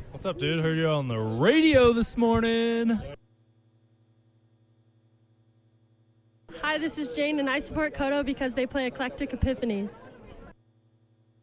What's up, dude? Heard you on the radio this morning. Hi, this is Jane, and I support Kodo because they play Eclectic Epiphanies.